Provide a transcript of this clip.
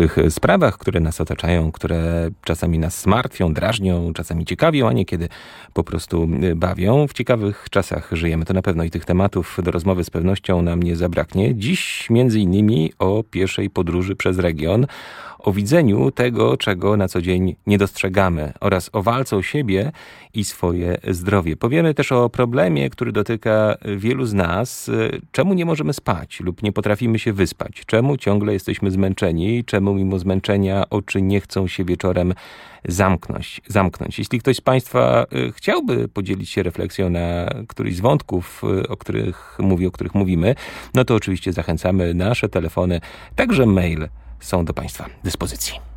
najróżniejszych sprawach, które nas otaczają, które czasami nas martwią, drażnią, czasami ciekawią, a niekiedy po prostu bawią. W ciekawych czasach żyjemy, to na pewno i tych tematów do rozmowy z pewnością nam nie zabraknie. Dziś między innymi o pieszej podróży przez region, o widzeniu tego, czego na co dzień nie dostrzegamy oraz o walce o siebie i swoje zdrowie. Powiemy też o problemie, który dotyka wielu z nas. Czemu nie możemy spać lub nie potrafimy się wyspać? Czemu ciągle jesteśmy zmęczeni? Czemu mimo zmęczenia oczy nie chcą się wieczorem zamknąć? Jeśli ktoś z Państwa chciałby podzielić się refleksją na któryś z wątków, o których mówimy, no to oczywiście zachęcamy. Nasze telefony, także mail są do Państwa dyspozycji.